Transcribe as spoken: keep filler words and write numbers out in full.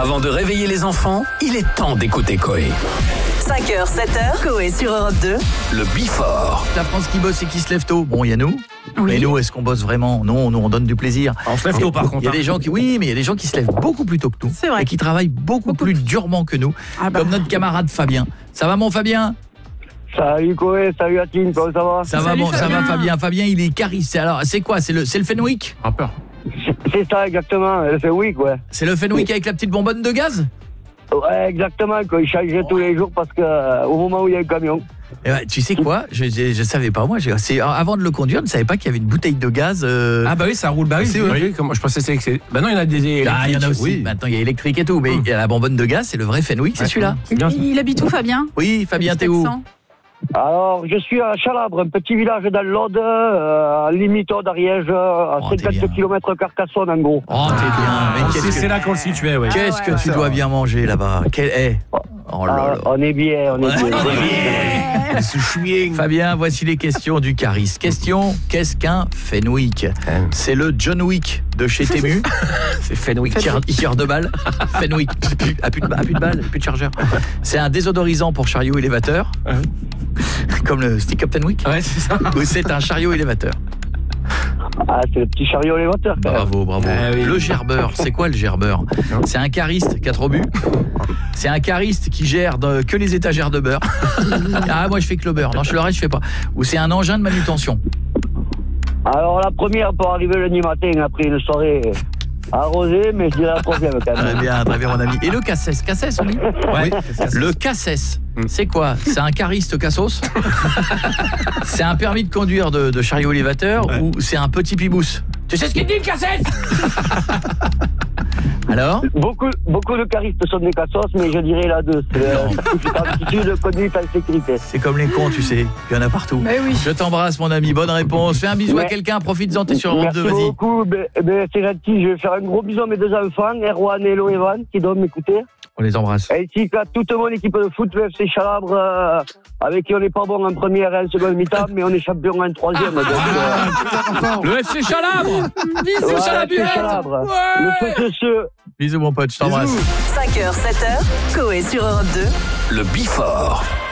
Avant de réveiller les enfants, il est temps d'écouter Coé. cinq heures, sept heures, Coé sur Europe deux. Le Before. La France qui bosse et qui se lève tôt. Bon, il y a nous. Oui. Mais nous, est-ce qu'on bosse vraiment? Non, nous, on donne du plaisir. On se lève tôt, par contre. Il y a des gens qui, oui, mais il y a des gens qui se lèvent beaucoup plus tôt que nous. C'est vrai. Et qui travaillent beaucoup, Beaucoup. plus durement que nous. Ah bah. Comme notre camarade Fabien. Ça va, mon Fabien? Salut Coé, salut Atine, comment ça va? Ça va, Salut, bon, ça Fabien. va, Fabien. Fabien, il est cariste. Alors, c'est quoi? C'est le, c'est le Fenwick? Rappeur. C'est- C'est ça exactement, elle fait oui quoi. C'est le Fenwick avec la petite bonbonne de gaz? Ouais, exactement, quoi. Il changeait tous les jours parce que euh, au moment où il y a un camion. Eh ben, tu sais quoi? Je, je, je savais pas, moi. Je, c'est, avant de le conduire, je ne savais pas qu'il y avait une bouteille de gaz. euh, Ah bah oui, ça roule. Bah oui, C'est oui, vrai. oui, comment je pensais que c'est. Bah non, il y en a des électriques. Ah, il y en a aussi. Oui. Maintenant, il y a électrique et tout. Mais il y a la bonbonne de gaz, c'est le vrai Fenwick, c'est Ouais. celui-là. C'est bien, ça. Il habite où, Fabien? Oui, Fabien, t'es où? Alors, je suis à Chalabre, un petit village dans l'Aude, euh, limite d'Ariège, à Oh, t'es cinquante bien. kilomètres Carcassonne en gros. Oh, t'es bien. Mais Ah, qu'est-ce c'est que, c'est là qu'on le situait, ouais. qu'est-ce Ah que ouais, tu ouais. dois bien manger là-bas? Quel est? Oh là Ah, là. on est bien, on est Ouais. bien. C'est chouing. Fabien, voici les questions du Caris. Question, qu'est-ce qu'un Fenwick? C'est le John Wick de chez Temu. C'est Fenwick. Il tire, il tire deux balles. Fenwick, plus- à plus de, à plus de balles, plus de chargeur. C'est un désodorisant pour chariot élévateur. Comme le stick up Fenwick. Ouais, c'est ça. Ou c'est un chariot élévateur. Ah, c'est le petit chariot élévateur quand même. Bravo, bravo. Ah oui. Le gerbeur, c'est quoi le gerbeur? C'est un cariste qui a trop bu. C'est un cariste qui gère de- que les étagères de beurre. Ah, moi je fais que le beurre. Non, je le reste, je fais pas. Ou c'est un engin de manutention. Alors la première pour arriver lundi matin après une soirée arrosée, mais je dirais la troisième quand Très même. bien, très bien mon ami. Et le cassès, cassès on dit? Ouais. Le cassès, c'est quoi? C'est un cariste cassos? C'est un permis de conduire de, de chariot élévateur ou c'est un petit pibousse? Tu sais ce qu'il dit le cassès? Alors? Beaucoup, beaucoup de caristes sont des cassos, mais je dirais la deux. C'est euh, c'est aptitude de conduite en sécurité. C'est comme les cons, tu sais. Il y en a partout. Mais oui. Je t'embrasse mon ami, bonne réponse. Fais un bisou à Mais- quelqu'un, profite-en, t'es sur Europe Merci deux, vas-y. beaucoup, ben, ben, c'est gentil. Je vais faire un gros bisou à mes deux enfants, Erwan et Loévan, qui doivent m'écouter. On les embrasse. Ainsi qu'à toute mon équipe de foot, le F C Chalabre, euh, avec qui on n'est pas bon en première et en seconde mi-temps, mais on est champion en troisième. donc, euh, Le F C Chalabre. Bisous, ouais, Chalabre. F C Chalabre. Le feu de ceux. Bisous mon pote, je t'embrasse. cinq heures, sept heures, Coé sur Europe deux. Le Before.